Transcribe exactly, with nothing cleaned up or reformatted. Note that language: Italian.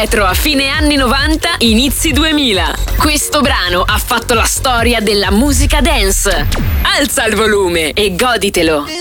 Retro a fine anni novanta, inizi duemila. Questo brano ha fatto la storia della musica dance. Alza il volume e goditelo.